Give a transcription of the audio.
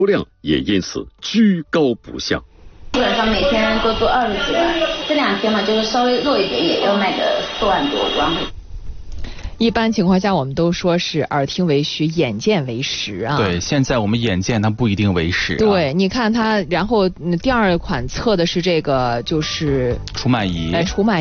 量也因此居高不下。 基本上每天都做20几万，这2天嘛，就是稍微弱一点，也要卖个4万多5万。 一般情况下，我们都说是耳听为虚，眼见为实啊。 对，现在我们眼见它不一定为实、啊。 对，你看它，然后第2款测的是这个，就是除螨仪。 除螨